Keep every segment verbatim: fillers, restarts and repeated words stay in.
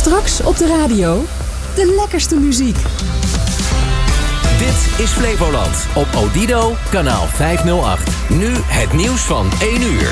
Straks op de radio de lekkerste muziek. Dit is Flevoland op Odido, kanaal vijfhonderdacht. Nu het nieuws van één uur.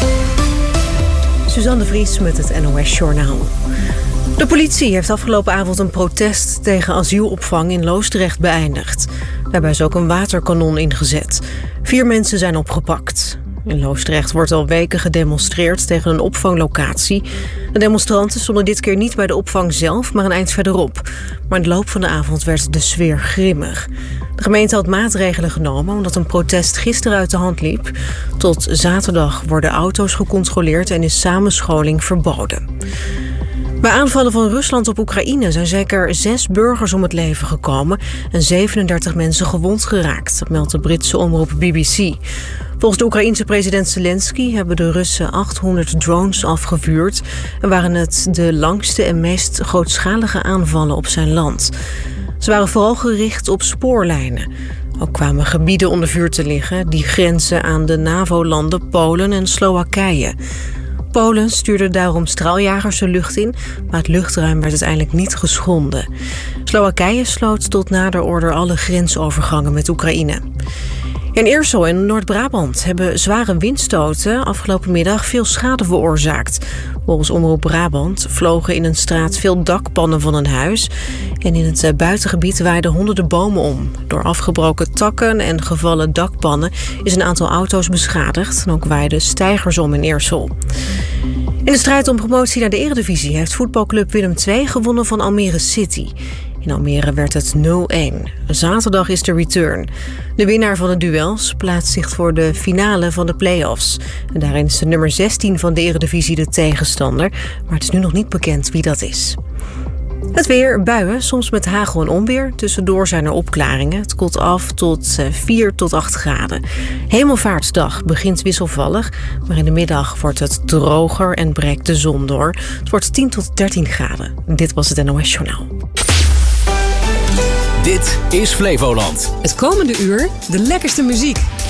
Suzanne de Vries met het N O S-journaal. De politie heeft afgelopen avond een protest tegen asielopvang in Loosdrecht beëindigd. Daarbij is ook een waterkanon ingezet. Vier mensen zijn opgepakt. In Loosdrecht wordt al weken gedemonstreerd tegen een opvanglocatie. De demonstranten stonden dit keer niet bij de opvang zelf, maar een eind verderop. Maar in de loop van de avond werd de sfeer grimmig. De gemeente had maatregelen genomen omdat een protest gisteren uit de hand liep. Tot zaterdag worden auto's gecontroleerd en is samenscholing verboden. Bij aanvallen van Rusland op Oekraïne zijn zeker zes burgers om het leven gekomen en zevenendertig mensen gewond geraakt. Dat meldt de Britse omroep B B C. Volgens de Oekraïense president Zelensky hebben de Russen achthonderd drones afgevuurd en waren het de langste en meest grootschalige aanvallen op zijn land. Ze waren vooral gericht op spoorlijnen. Ook kwamen gebieden onder vuur te liggen die grenzen aan de NAVO-landen Polen en Slowakije. Polen stuurde daarom straaljagers de lucht in, maar het luchtruim werd uiteindelijk niet geschonden. Slowakije sloot tot nader order alle grensovergangen met Oekraïne. In Eersel in Noord-Brabant hebben zware windstoten afgelopen middag veel schade veroorzaakt. Volgens Omroep Brabant vlogen in een straat veel dakpannen van een huis. En in het buitengebied waaiden honderden bomen om. Door afgebroken takken en gevallen dakpannen is een aantal auto's beschadigd. En ook waaiden steigers om in Eersel. In de strijd om promotie naar de Eredivisie heeft voetbalclub Willem twee gewonnen van Almere City. In Almere werd het nul een. Zaterdag is de return. De winnaar van de duels plaatst zich voor de finale van de play-offs. En daarin is de nummer zestien van de Eredivisie de tegenstander. Maar het is nu nog niet bekend wie dat is. Het weer, buien, soms met hagel en onweer. Tussendoor zijn er opklaringen. Het koelt af tot vier tot acht graden. Hemelvaartsdag begint wisselvallig. Maar in de middag wordt het droger en breekt de zon door. Het wordt tien tot dertien graden. Dit was het N O S-journaal. Dit is Flevoland. Het komende uur de lekkerste muziek.